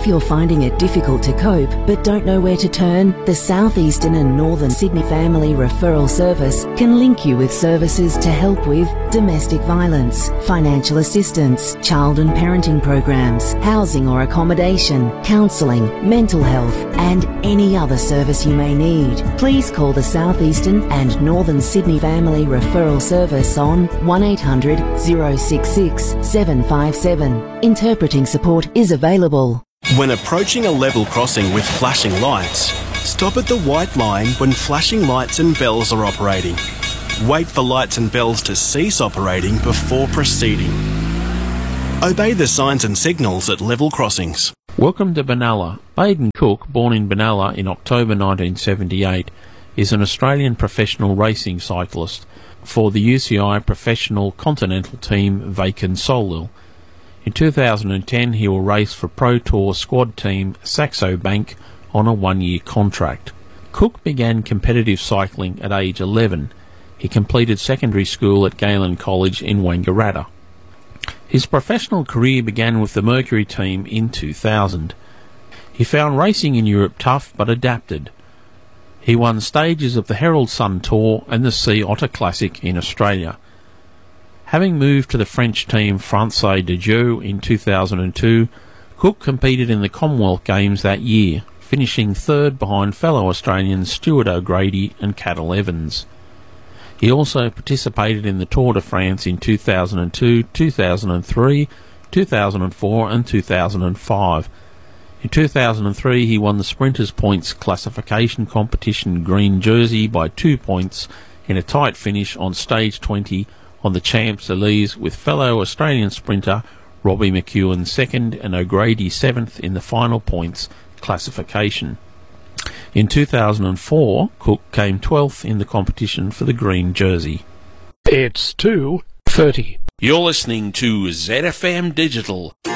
If you're finding it difficult to cope but don't know where to turn, the South Eastern and Northern Sydney Family Referral Service can link you with services to help with domestic violence, financial assistance, child and parenting programs, housing or accommodation, counselling, mental health and any other service you may need. Please call the South Eastern and Northern Sydney Family Referral Service on 1800 066 757. Interpreting support is available. When approaching a level crossing with flashing lights, stop at the white line when flashing lights and bells are operating. Wait for lights and bells to cease operating before proceeding. Obey the signs and signals at level crossings. Welcome to Benalla. Baden Cook, born in Benalla in October 1978, is an Australian professional racing cyclist for the UCI Professional Continental Team Vaken Solil. In 2010 he will race for Pro Tour squad team Saxo Bank on a one-year contract. Cook began competitive cycling at age 11. He completed secondary school at Galen College in Wangaratta. His professional career began with the Mercury team in 2000. He found racing in Europe tough but adapted. He won stages of the Herald Sun Tour and the Sea Otter Classic in Australia. Having moved to the French team Français de Jeu in 2002, Cook competed in the Commonwealth Games that year, finishing third behind fellow Australians Stuart O'Grady and Cadel Evans. He also participated in the Tour de France in 2002, 2003, 2004 and 2005. In 2003 he won the Sprinters Points classification competition green jersey by 2 points in a tight finish on stage 20 on the Champs-Élysées with fellow Australian sprinter Robbie McEwen second and O'Grady seventh in the final points classification. In 2004, Cook came 12th in the competition for the green jersey. It's 2:30. You're listening to ZFM Digital.